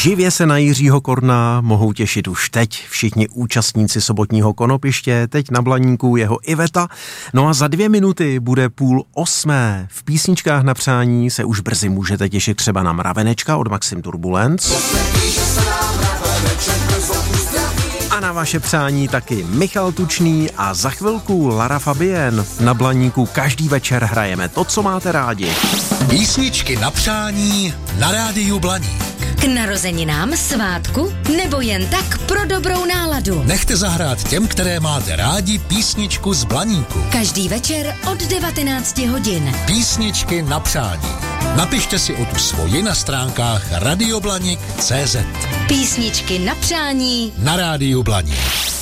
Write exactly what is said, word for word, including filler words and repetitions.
Živě se na Jiřího Korna mohou těšit už teď všichni účastníci sobotního konopiště, teď na Blaníku jeho Iveta. No a za dvě minuty bude půl osmé. V písničkách na přání se už brzy můžete těšit třeba na Mravenečka od Maxim Turbulence. A na vaše přání taky Michal Tučný a za chvilku Lara Fabienne. Na Blaníku každý večer hrajeme to, co máte rádi. Písničky na přání na rádiu Blaník. K narozeninám, svátku nebo jen tak pro dobrou náladu. Nechte zahrát těm, které máte rádi, písničku z Blaníku. Každý večer od devatenácti hodin. Písničky na přání. Napište si o tu svoji na stránkách radioblanik tečka cé zet. Písničky na přání na rádiu Blaník.